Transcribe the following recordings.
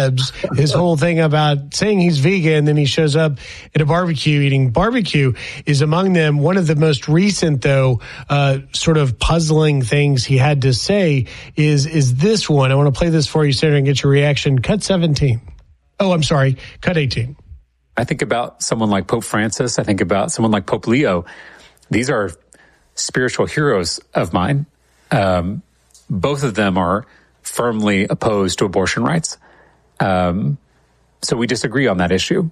celebs, his whole thing about saying he's vegan, then he shows up at a barbecue eating barbecue is among them. One of the most recent, though, sort of puzzling things he had to say is this one. I want to play this for you, Senator, and get your reaction. Cut 17. Oh, I'm sorry. Cut 18. I think about someone like Pope Francis. I think about someone like Pope Leo. These are spiritual heroes of mine. Both of them are firmly opposed to abortion rights. So we disagree on that issue.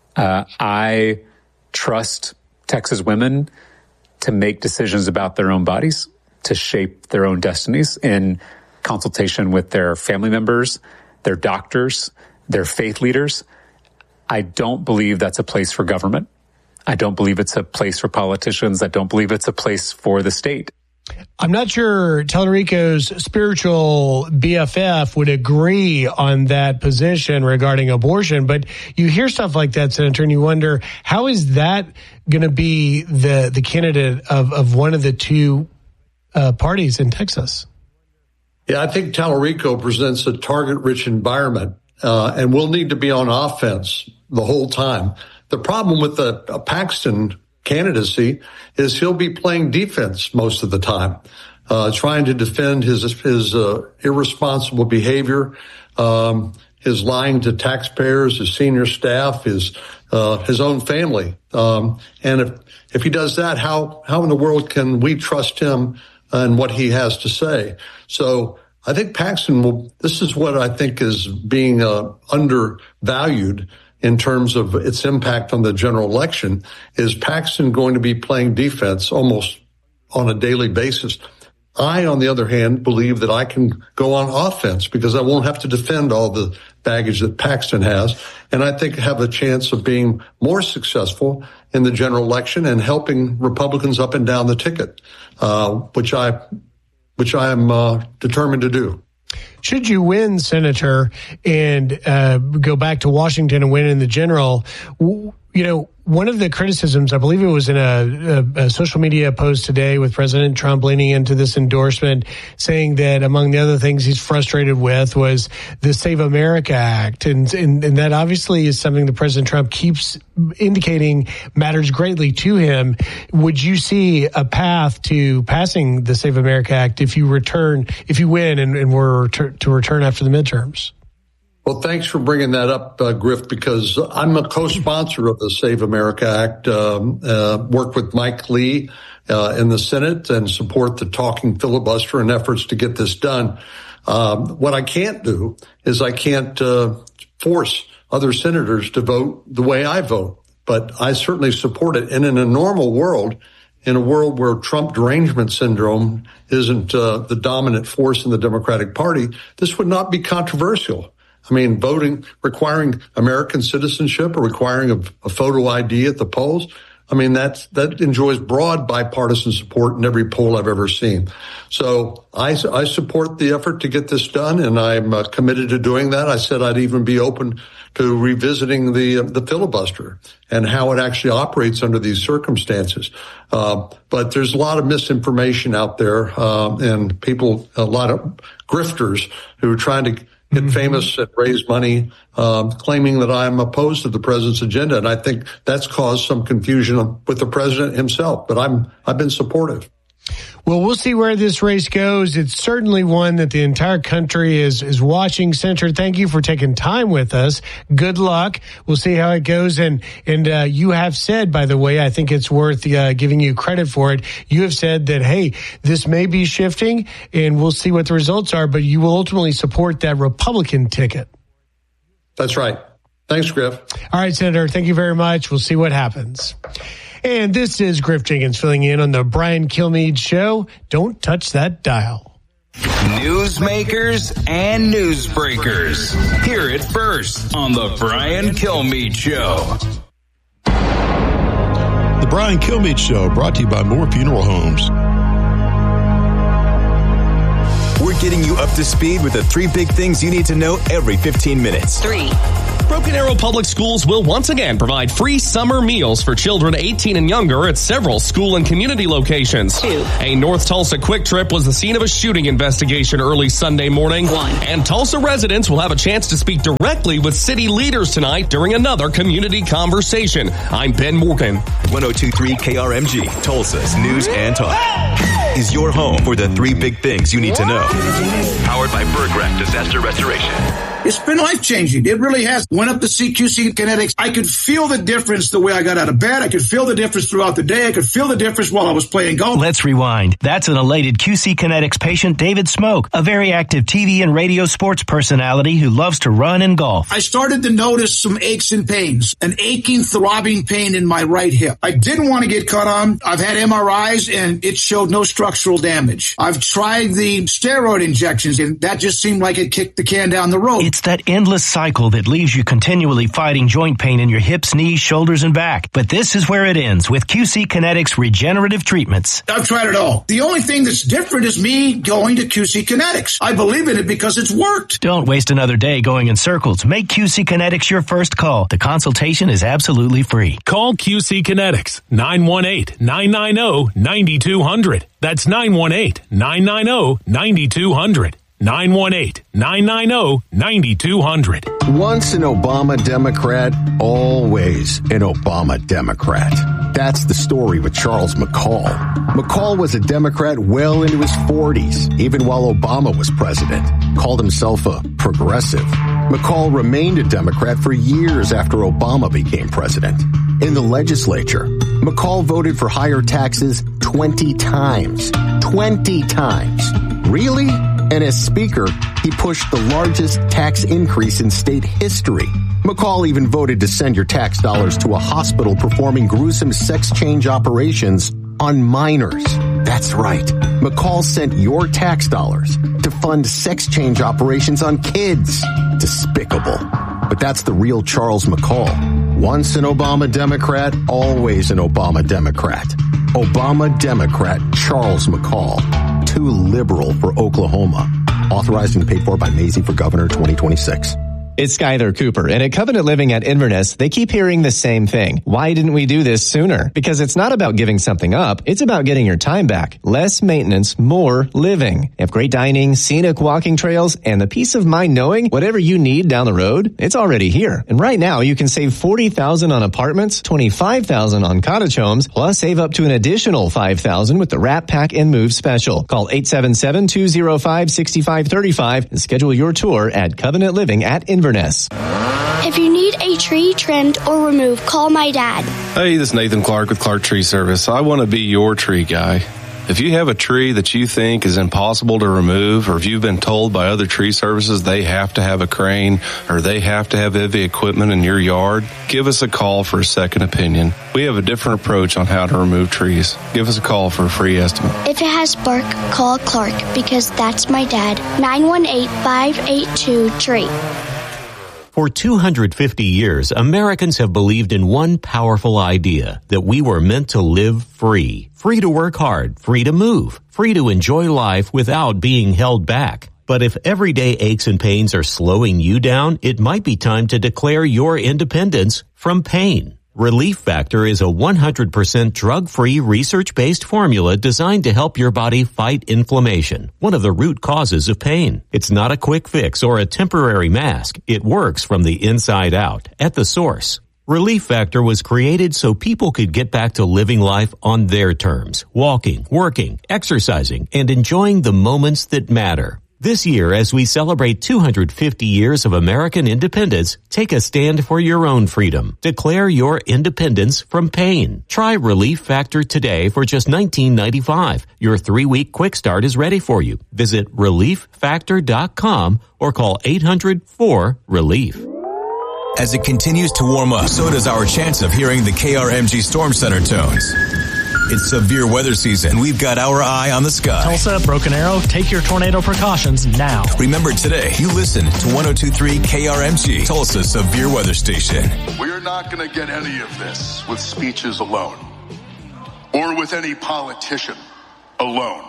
I trust Texas women to make decisions about their own bodies, to shape their own destinies in consultation with their family members, their doctors, their faith leaders. I don't believe that's a place for government. I don't believe it's a place for politicians. I don't believe it's a place for the state. I'm not sure Tallarico's spiritual BFF would agree on that position regarding abortion, but you hear stuff like that, Senator, and you wonder, how is that going to be the candidate of one of the two parties in Texas? Yeah, I think Tallarico presents a target-rich environment, and we'll need to be on offense the whole time. The problem with the Paxton candidacy is he'll be playing defense most of the time, trying to defend his irresponsible behavior, his lying to taxpayers, his senior staff, his own family. And if he does that, how in the world can we trust him and what he has to say? So I think Paxton this is what I think is being undervalued in terms of its impact on the general election. Is Paxton going to be playing defense almost on a daily basis? I, on the other hand, believe that I can go on offense because I won't have to defend all the baggage that Paxton has. And I think I have a chance of being more successful in the general election and helping Republicans up and down the ticket, which I am determined to do. Should you win, Senator, and go back to Washington and win in the general, one of the criticisms, I believe it was in a social media post today with President Trump leaning into this endorsement, saying that among the other things he's frustrated with was the Save America Act. And that obviously is something that President Trump keeps indicating matters greatly to him. Would you see a path to passing the Save America Act if you win and were to return after the midterms? Well, thanks for bringing that up, Griff, because I'm a co-sponsor of the Save America Act, work with Mike Lee in the Senate and support the talking filibuster and efforts to get this done. What I can't do is I can't force other senators to vote the way I vote, but I certainly support it. And in a normal world, in a world where Trump derangement syndrome isn't the dominant force in the Democratic Party, this would not be controversial. I mean, voting, requiring American citizenship or requiring a photo ID at the polls, I mean, that enjoys broad bipartisan support in every poll I've ever seen. So I support the effort to get this done, and I'm committed to doing that. I said I'd even be open to revisiting the filibuster and how it actually operates under these circumstances. But there's a lot of misinformation out there, and people, a lot of grifters who are trying to get famous and raise money, claiming that I'm opposed to the president's agenda. And I think that's caused some confusion with the president himself. But I've been supportive. Well, we'll see where this race goes. It's certainly one that the entire country is watching. Senator, thank you for taking time with us. Good luck. We'll see how it goes. And you have said, by the way, I think it's worth giving you credit for it. You have said that, hey, this may be shifting, and we'll see what the results are, but you will ultimately support that Republican ticket. That's right. Thanks, Griff. All right, Senator, thank you very much. We'll see what happens. And this is Griff Jenkins filling in on the Brian Kilmeade Show. Don't touch that dial. Newsmakers and newsbreakers. Hear it first on the Brian Kilmeade Show. The Brian Kilmeade Show, brought to you by Moore Funeral Homes. We're getting you up to speed with the 3 big things you need to know every 15 minutes. 3. Broken Arrow Public Schools will once again provide free summer meals for children 18 and younger at several school and community locations. 2. A North Tulsa Quick Trip was the scene of a shooting investigation early Sunday morning. 1. And Tulsa residents will have a chance to speak directly with city leaders tonight during another community conversation. I'm Ben Morgan. 102.3 KRMG, Tulsa's news and talk. Is your home for the 3 big things you need to know. Powered by Berggraf Disaster Restoration. It's been life-changing. It really has. Went up to see QC Kinetics. I could feel the difference the way I got out of bed. I could feel the difference throughout the day. I could feel the difference while I was playing golf. Let's rewind. That's an elated QC Kinetics patient, David Smoke, a very active TV and radio sports personality who loves to run and golf. I started to notice some aches and pains, an aching, throbbing pain in my right hip. I didn't want to get cut on. I've had MRIs, and it showed no structural damage. I've tried the steroid injections, and that just seemed like it kicked the can down the road. It's that endless cycle that leaves you continually fighting joint pain in your hips, knees, shoulders, and back. But this is where it ends with QC Kinetics regenerative treatments. I've tried it all. The only thing that's different is me going to QC Kinetics. I believe in it because it's worked. Don't waste another day going in circles. Make QC Kinetics your first call. The consultation is absolutely free. Call QC Kinetics, 918-990-9200. That's 918-990-9200. 918-990-9200. Once an Obama Democrat, always an Obama Democrat. That's the story with Charles McCall. McCall was a Democrat well into his 40s, even while Obama was president. Called himself a progressive. McCall remained a Democrat for years after Obama became president. In the legislature, McCall voted for higher taxes 20 times. 20 times. Really? And as Speaker, he pushed the largest tax increase in state history. McCall even voted to send your tax dollars to a hospital performing gruesome sex change operations on minors. That's right. McCall sent your tax dollars to fund sex change operations on kids. Despicable. But that's the real Charles McCall. Once an Obama Democrat, always an Obama Democrat. Obama Democrat Charles McCall. Too liberal for Oklahoma. Authorized and paid for by Mazie for Governor 2026. It's Skyler Cooper, and at Covenant Living at Inverness, they keep hearing the same thing. Why didn't we do this sooner? Because it's not about giving something up, it's about getting your time back. Less maintenance, more living. They have great dining, scenic walking trails, and the peace of mind knowing whatever you need down the road, it's already here. And right now, you can save $40,000 on apartments, $25,000 on cottage homes, plus save up to an additional $5,000 with the Wrap, Pack, and Move special. Call 877-205-6535 and schedule your tour at Covenant Living at Inverness. If you need a tree trimmed or removed, call my dad. Hey, this is Nathan Clark with Clark Tree Service. I want to be your tree guy. If you have a tree that you think is impossible to remove, or if you've been told by other tree services they have to have a crane or they have to have heavy equipment in your yard, give us a call for a second opinion. We have a different approach on how to remove trees. Give us a call for a free estimate. If it has bark, call Clark, because that's my dad. 918-582-TREE. For 250 years, Americans have believed in one powerful idea, that we were meant to live free. Free to work hard, free to move, free to enjoy life without being held back. But if everyday aches and pains are slowing you down, it might be time to declare your independence from pain. Relief Factor is a 100% drug-free, research-based formula designed to help your body fight inflammation, one of the root causes of pain. It's not a quick fix or a temporary mask. It works from the inside out, at the source. Relief Factor was created so people could get back to living life on their terms, walking, working, exercising, and enjoying the moments that matter. This year, as we celebrate 250 years of American independence, take a stand for your own freedom. Declare your independence from pain. Try Relief Factor today for just $19.95. Your 3-week quick start is ready for you. Visit ReliefFactor.com or call 800-4-RELIEF. As it continues to warm up, so does our chance of hearing the KRMG Storm Center tones. It's severe weather season. We've got our eye on the sky. Tulsa, Broken Arrow, take your tornado precautions now. Remember today, you listen to 102.3 KRMG, Tulsa's severe weather station. We're not going to get any of this with speeches alone or with any politician alone.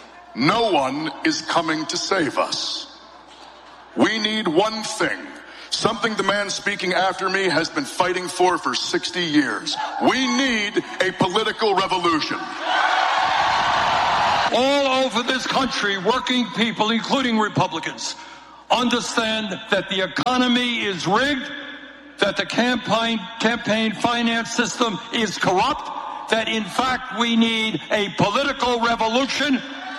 No one is coming to save us. We need one thing: something the man speaking after me has been fighting for 60 years. We need a political revolution. All over this country, working people, including Republicans, understand that the economy is rigged, that the campaign finance system is corrupt, that in fact we need a political revolution.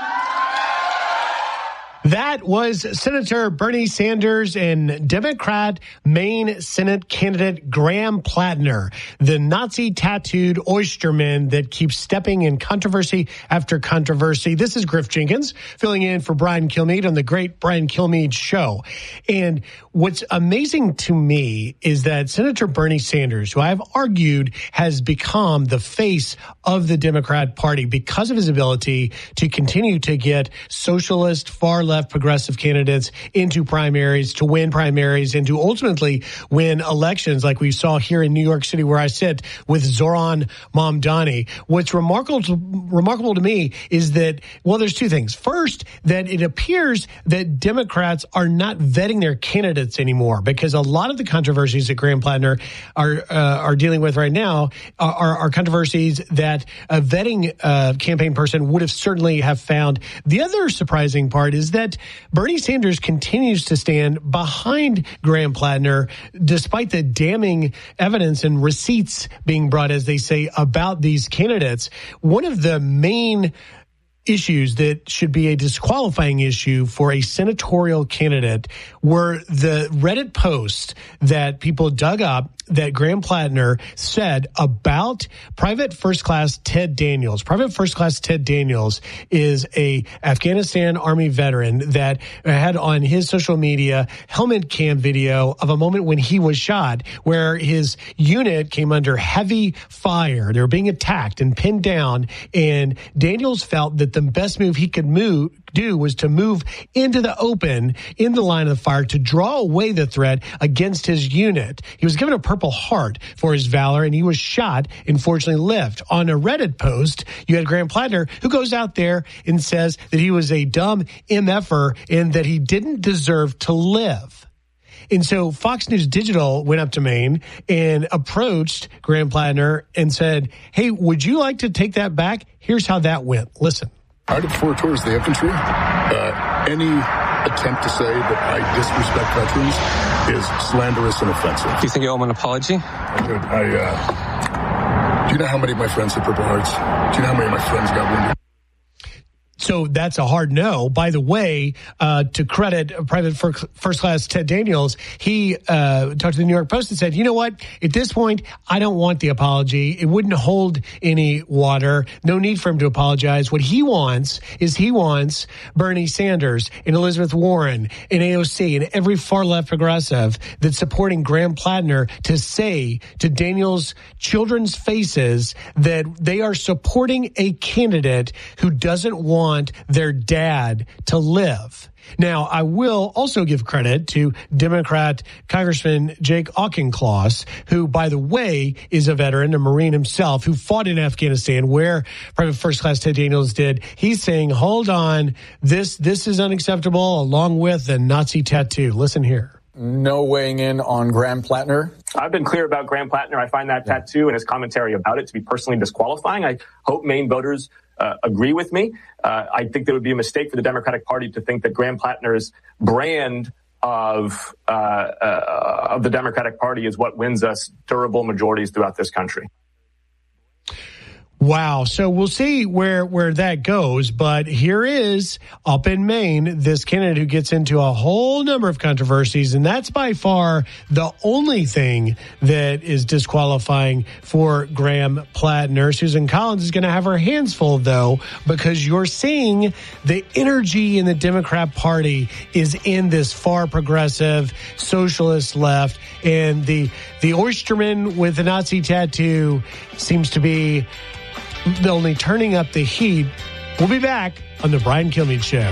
That was Senator Bernie Sanders and Democrat Maine Senate candidate Graham Plattner, the Nazi-tattooed oysterman that keeps stepping in controversy after controversy. This is Griff Jenkins filling in for Brian Kilmeade on the Great Brian Kilmeade Show. And what's amazing to me is that Senator Bernie Sanders, who I've argued has become the face of the Democrat Party because of his ability to continue to get socialist, far-left progressive candidates into primaries, to win primaries, and to ultimately win elections like we saw here in New York City where I sit with Zoran Mamdani. What's remarkable to me is that, well, there's two things. First, that it appears that Democrats are not vetting their candidates anymore because a lot of the controversies that Graham Plattner are dealing with right now are controversies that a vetting campaign person would have certainly have found. The other surprising part is that Bernie Sanders continues to stand behind Graham Plattner despite the damning evidence and receipts being brought, as they say, about these candidates. One of the main issues that should be a disqualifying issue for a senatorial candidate were the Reddit posts that people dug up that Graham Plattner said about Private First Class Ted Daniels. Private First Class Ted Daniels is a Afghanistan Army veteran that had on his social media helmet cam video of a moment when he was shot, where his unit came under heavy fire. They were being attacked and pinned down, and Daniels felt that the best move he could do was to move into the open, in the line of the fire, to draw away the threat against his unit. He was given a Purple Heart for his valor, and he was shot and fortunately lived. On a Reddit post, you had Graham Plattner, who goes out there and says that he was a dumb MFer and that he didn't deserve to live. And so Fox News Digital went up to Maine and approached Graham Plattner and said, hey, would you like to take that back? Here's how that went. Listen. I defer towards the infantry. Any attempt to say that I disrespect veterans is slanderous and offensive. Do you think you owe him an apology? Do you know how many of my friends had Purple Hearts? Do you know how many of my friends got wounded? So that's a hard no. By the way, to credit Private First Class Ted Daniels, he talked to the New York Post and said, you know what? At this point, I don't want the apology. It wouldn't hold any water. No need for him to apologize. What he wants is Bernie Sanders and Elizabeth Warren and AOC and every far-left progressive that's supporting Graham Plattner to say to Daniels' children's faces that they are supporting a candidate who doesn't want their dad to live. Now, I will also give credit to Democrat Congressman Jake Auchincloss, who, by the way, is a veteran, a Marine himself, who fought in Afghanistan, where Private First Class Ted Daniels did. He's saying, hold on, this is unacceptable, along with the Nazi tattoo. Listen here. No weighing in on Graham Plattner? I've been clear about Graham Plattner. I find that tattoo and his commentary about it to be personally disqualifying. I hope Maine voters agree with me. I think there would be a mistake for the Democratic Party to think that Graham Plattner's brand of the Democratic Party is what wins us durable majorities throughout this country. Wow. So we'll see where that goes. But here is, up in Maine, this candidate who gets into a whole number of controversies. And that's by far the only thing that is disqualifying for Graham Plattner. Susan Collins is going to have her hands full, though, because you're seeing the energy in the Democrat Party is in this far progressive socialist left. And the oysterman with the Nazi tattoo seems to be only turning up the heat. We'll be back on the Brian Kilmeade Show.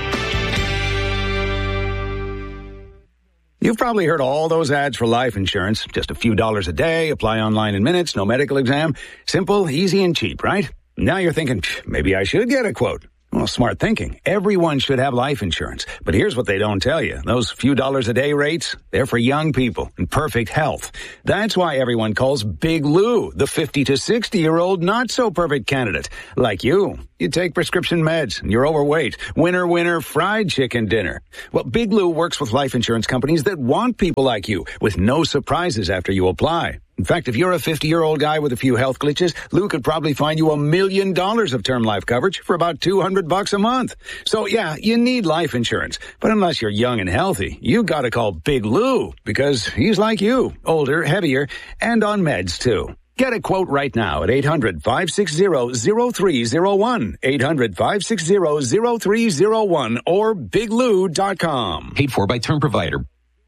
You've probably heard all those ads for life insurance. Just a few dollars a day, apply online in minutes, no medical exam. Simple, easy, and cheap, right? Now you're thinking, maybe I should get a quote. Well, smart thinking. Everyone should have life insurance. But here's what they don't tell you. Those few dollars a day rates, they're for young people in perfect health. That's why everyone calls Big Lou the 50 to 60-year-old not-so-perfect candidate. Like you. You take prescription meds, and you're overweight. Winner, fried chicken dinner. Well, Big Lou works with life insurance companies that want people like you, with no surprises after you apply. In fact, if you're a 50-year-old guy with a few health glitches, Lou could probably find you $1 million of term life coverage for about $200 a month. So yeah, you need life insurance. But unless you're young and healthy, you gotta call Big Lou, because he's like you, older, heavier, and on meds too. Get a quote right now at 800-560-0301, 800-560-0301, or biglou.com. Paid for by term provider.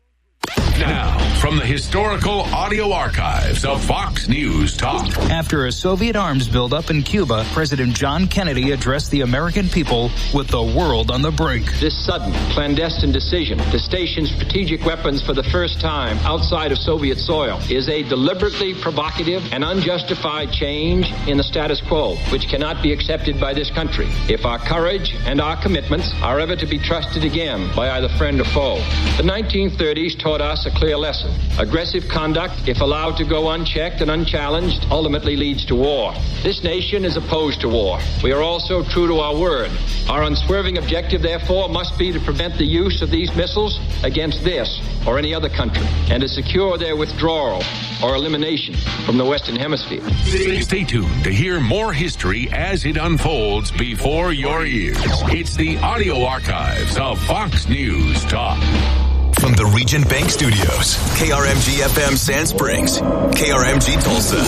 Now, from the historical audio archives of Fox News Talk. After a Soviet arms buildup in Cuba, President John Kennedy addressed the American people with the world on the brink. This sudden, clandestine decision to station strategic weapons for the first time outside of Soviet soil is a deliberately provocative and unjustified change in the status quo, which cannot be accepted by this country if our courage and our commitments are ever to be trusted again by either friend or foe. The 1930s taught us a clear lesson. Aggressive conduct, if allowed to go unchecked and unchallenged, ultimately leads to war. This nation is opposed to war. We are also true to our word. Our unswerving objective, therefore, must be to prevent the use of these missiles against this or any other country, and to secure their withdrawal or elimination from the Western Hemisphere. Stay tuned to hear more history as it unfolds before your ears. It's the audio archives of Fox News Talk. From the Regent Bank Studios, KRMG FM Sand Springs, KRMG Tulsa.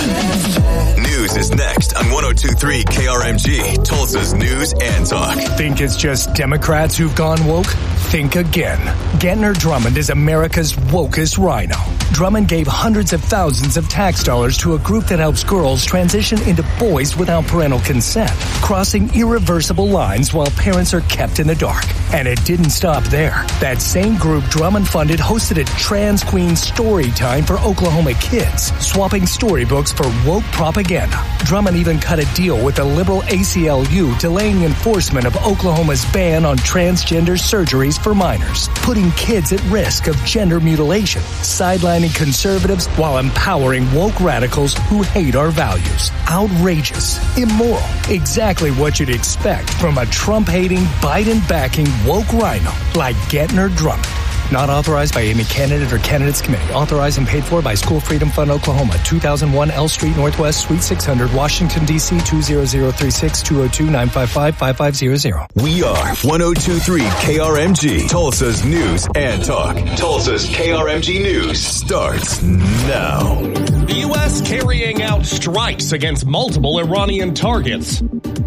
News is next on 102.3 KRMG, Tulsa's News and Talk. Think it's just Democrats who've gone woke? Think again. Gentner Drummond is America's wokest rhino. Drummond gave hundreds of thousands of tax dollars to a group that helps girls transition into boys without parental consent, crossing irreversible lines while parents are kept in the dark. And it didn't stop there. That same group Drummond funded hosted a trans queen story time for Oklahoma kids, swapping storybooks for woke propaganda. Drummond even cut a deal with the liberal ACLU, delaying enforcement of Oklahoma's ban on transgender surgeries for minors, putting kids at risk of gender mutilation, sidelining conservatives while empowering woke radicals who hate our values. Outrageous, immoral, exactly what you'd expect from a Trump-hating, Biden-backing woke rhino like Gentner Drummond. Not authorized by any candidate or candidates committee. Authorized and paid for by School Freedom Fund, Oklahoma. 2001 L Street Northwest, Suite 600, Washington, D.C. 20036 202-955 5500. We are 102.3 KRMG, Tulsa's News and Talk. Tulsa's KRMG News starts now. The U.S. carrying out strikes against multiple Iranian targets.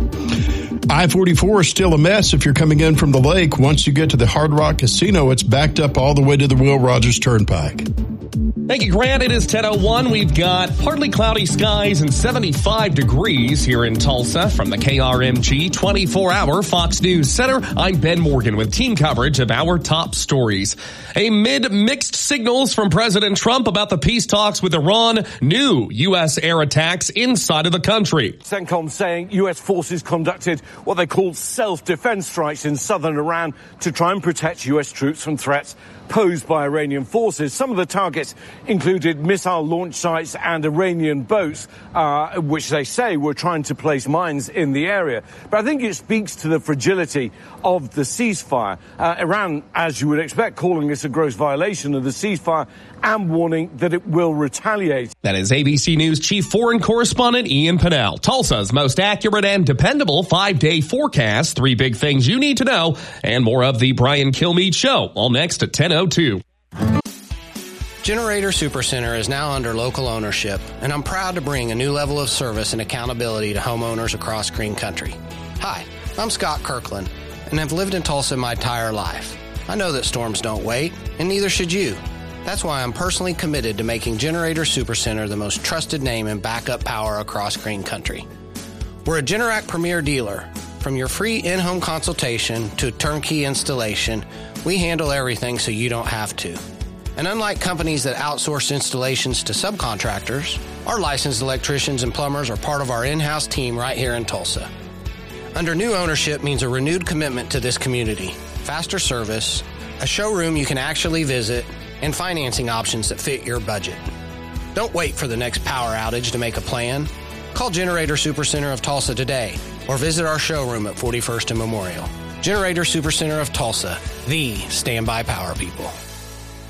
I-44 is still a mess if you're coming in from the lake. Once you get to the Hard Rock Casino, it's backed up all the way to the Will Rogers Turnpike. Thank you, Grant. It is 10:01. We've got partly cloudy skies and 75 degrees here in Tulsa. From the KRMG 24-hour Fox News Center, I'm Ben Morgan with team coverage of our top stories. Amid mixed signals from President Trump about the peace talks with Iran, new U.S. air attacks inside of the country. CENTCOM saying U.S. forces conducted what they call self-defense strikes in southern Iran to try and protect U.S. troops from threats posed by Iranian forces. Some of the targets included missile launch sites and Iranian boats, which they say were trying to place mines in the area. But I think it speaks to the fragility of the ceasefire. Iran, as you would expect, calling this a gross violation of the ceasefire and warning that it will retaliate. That is ABC News Chief Foreign Correspondent Ian Pinnell. Tulsa's most accurate and dependable 5-day forecast. 3 big things you need to know, and more of the Brian Kilmeade Show, all next at 10:02. Generator Supercenter is now under local ownership, and I'm proud to bring a new level of service and accountability to homeowners across Green Country. Hi, I'm Scott Kirkland, and I've lived in Tulsa my entire life. I know that storms don't wait, and neither should you. That's why I'm personally committed to making Generator Supercenter the most trusted name in backup power across Green Country. We're a Generac Premier dealer. From your free in-home consultation to turnkey installation, we handle everything so you don't have to. And unlike companies that outsource installations to subcontractors, our licensed electricians and plumbers are part of our in-house team right here in Tulsa. Under new ownership means a renewed commitment to this community, faster service, a showroom you can actually visit, and financing options that fit your budget. Don't wait for the next power outage to make a plan. Call Generator Supercenter of Tulsa today or visit our showroom at 41st and Memorial. Generator Supercenter of Tulsa, the standby power people.